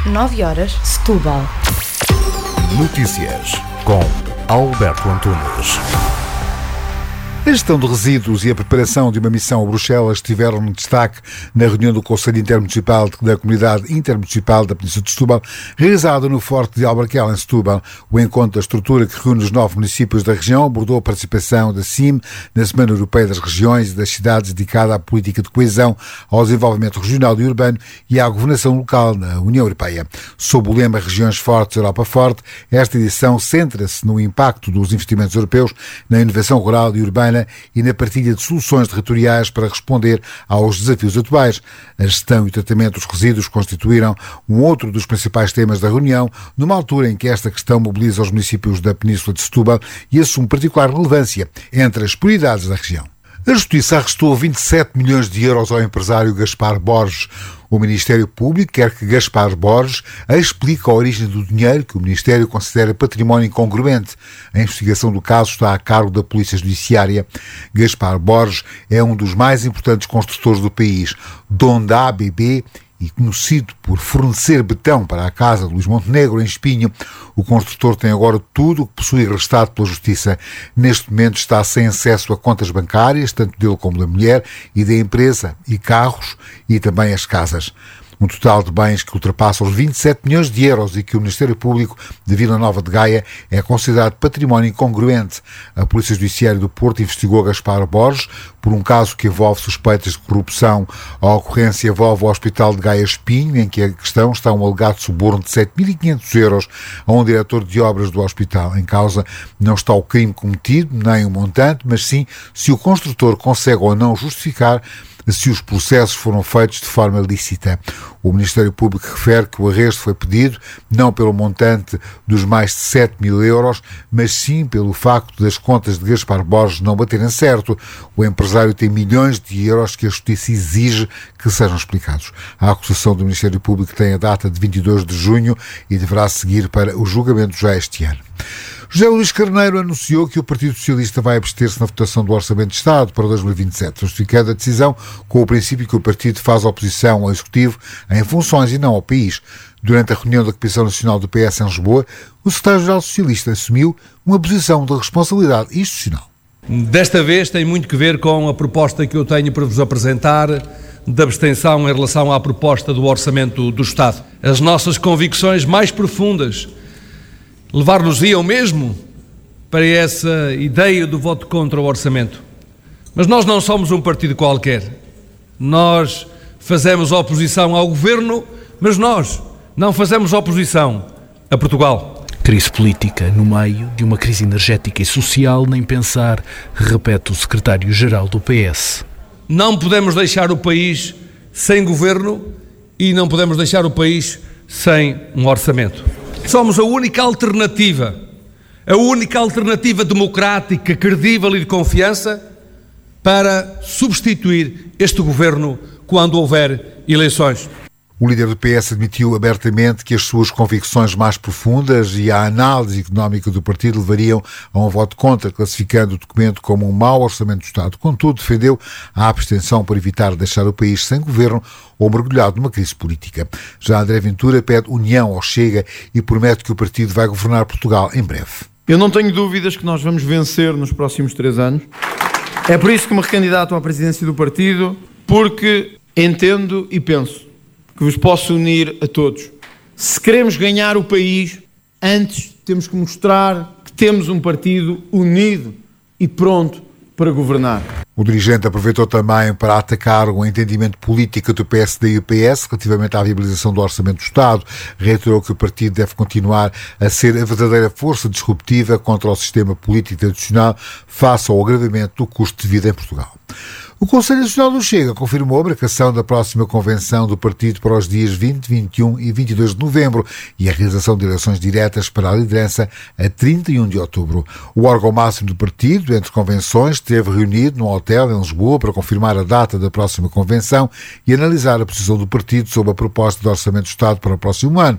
9h, Setúbal. Notícias com Alberto Antunes. A gestão de resíduos e a preparação de uma missão a Bruxelas estiveram no destaque na reunião do Conselho Intermunicipal da Comunidade Intermunicipal da Península de Setúbal, realizada no Forte de Albarquel, em Setúbal. O encontro da estrutura que reúne os 9 municípios da região abordou a participação da CIM na Semana Europeia das Regiões e das Cidades, dedicada à política de coesão, ao desenvolvimento regional e urbano e à governação local na União Europeia. Sob o lema Regiões Fortes, Europa Forte, esta edição centra-se no impacto dos investimentos europeus na inovação rural e urbana e na partilha de soluções territoriais para responder aos desafios atuais. A gestão e o tratamento dos resíduos constituíram um outro dos principais temas da reunião, numa altura em que esta questão mobiliza os municípios da Península de Setúbal e assume particular relevância entre as prioridades da região. A Justiça arrestou 27 milhões de euros ao empresário Gaspar Borges. O Ministério Público quer que Gaspar Borges explique a origem do dinheiro que o Ministério considera património incongruente. A investigação do caso está a cargo da Polícia Judiciária. Gaspar Borges é um dos mais importantes construtores do país, dono da ABB e conhecido por fornecer betão para a casa de Luís Montenegro, em Espinho. O construtor tem agora tudo o que possui arrestado pela Justiça. Neste momento está sem acesso a contas bancárias, tanto dele como da mulher, e da empresa, e carros, e também as casas. Um total de bens que ultrapassa os 27 milhões de euros e que o Ministério Público de Vila Nova de Gaia é considerado património incongruente. A Polícia Judiciária do Porto investigou Gaspar Borges por um caso que envolve suspeitas de corrupção. A ocorrência envolve o Hospital de Gaia Espinho, em que a questão está um alegado suborno de 7.500 euros a um diretor de obras do hospital. Em causa não está o crime cometido, nem o montante, mas sim se o construtor consegue ou não justificar se os processos foram feitos de forma lícita. O Ministério Público refere que o arresto foi pedido não pelo montante dos mais de 7 mil euros, mas sim pelo facto das contas de Gaspar Borges não baterem certo. O empresário tem milhões de euros que a Justiça exige que sejam explicados. A acusação do Ministério Público tem a data de 22 de junho e deverá seguir para o julgamento já este ano. José Luís Carneiro anunciou que o Partido Socialista vai abster-se na votação do Orçamento de Estado para 2027, justificando a decisão com o princípio que o partido faz oposição ao Executivo em funções e não ao país. Durante a reunião da Comissão Nacional do PS em Lisboa, o secretário-geral socialista assumiu uma posição de responsabilidade institucional. Desta vez tem muito que ver com a proposta que eu tenho para vos apresentar de abstenção em relação à proposta do Orçamento do Estado. As nossas convicções mais profundas levar-nos-iam mesmo para essa ideia do voto contra o orçamento. Mas nós não somos um partido qualquer. Nós fazemos oposição ao governo, mas nós não fazemos oposição a Portugal. Crise política no meio de uma crise energética e social, nem pensar, repete o secretário-geral do PS. Não podemos deixar o país sem governo e não podemos deixar o país sem um orçamento. Somos a única alternativa democrática, credível e de confiança para substituir este governo quando houver eleições. O líder do PS admitiu abertamente que as suas convicções mais profundas e a análise económica do partido levariam a um voto contra, classificando o documento como um mau orçamento do Estado. Contudo, defendeu a abstenção para evitar deixar o país sem governo ou mergulhado numa crise política. Já André Ventura pede união ao Chega e promete que o partido vai governar Portugal em breve. Eu não tenho dúvidas que nós vamos vencer nos próximos 3 anos. É por isso que me recandidato à presidência do partido, porque entendo e penso que vos posso unir a todos. Se queremos ganhar o país, antes temos que mostrar que temos um partido unido e pronto para governar. O dirigente aproveitou também para atacar o entendimento político do PSD e o PS relativamente à viabilização do Orçamento do Estado. Reiterou que o partido deve continuar a ser a verdadeira força disruptiva contra o sistema político tradicional face ao agravamento do custo de vida em Portugal. O Conselho Nacional do Chega confirmou a marcação da próxima convenção do partido para os dias 20, 21 e 22 de novembro e a realização de eleições diretas para a liderança a 31 de outubro. O órgão máximo do partido, entre convenções, esteve reunido num hotel em Lisboa para confirmar a data da próxima convenção e analisar a posição do partido sobre a proposta de Orçamento do Estado para o próximo ano.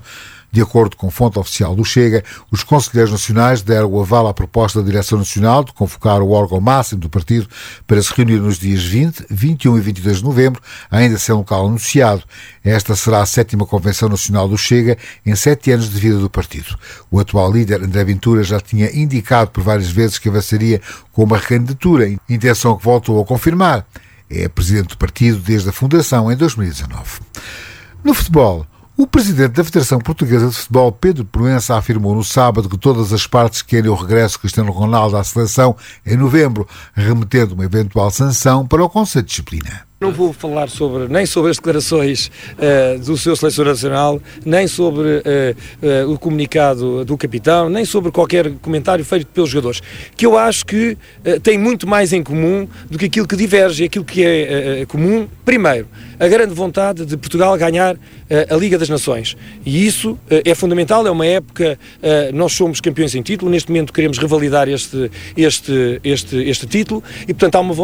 De acordo com fonte oficial do Chega, os conselheiros nacionais deram o aval à proposta da Direção Nacional de convocar o órgão máximo do partido para se reunir nos dias 20, 21 e 22 de novembro, ainda sem local anunciado. Esta será a 7ª Convenção Nacional do Chega em 7 anos de vida do partido. O atual líder, André Ventura, já tinha indicado por várias vezes que avançaria com uma recandidatura, intenção que voltou a confirmar. É presidente do partido desde a fundação em 2019. No futebol, o presidente da Federação Portuguesa de Futebol, Pedro Proença, afirmou no sábado que todas as partes querem o regresso de Cristiano Ronaldo à seleção em novembro, remetendo uma eventual sanção para o Conselho de Disciplina. Não vou falar nem sobre as declarações do seu selecionador nacional, nem sobre o comunicado do capitão, nem sobre qualquer comentário feito pelos jogadores, que eu acho que tem muito mais em comum do que aquilo que diverge. Aquilo que é comum, primeiro, a grande vontade de Portugal ganhar a Liga das Nações. E isso é fundamental, é uma época, nós somos campeões em título, neste momento queremos revalidar este título e, portanto, há uma vontade